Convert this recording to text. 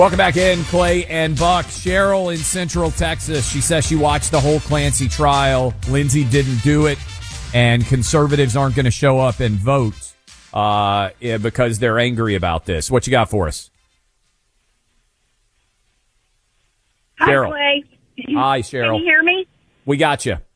Welcome back in, Clay and Buck. Cheryl in Central Texas. She says she watched the whole Clancy trial. Lindsey didn't do it, and conservatives aren't going to show up and vote because they're angry about this. What you got for us? Hi, Cheryl. Clay. Hi, Cheryl. Can you hear me? We got you.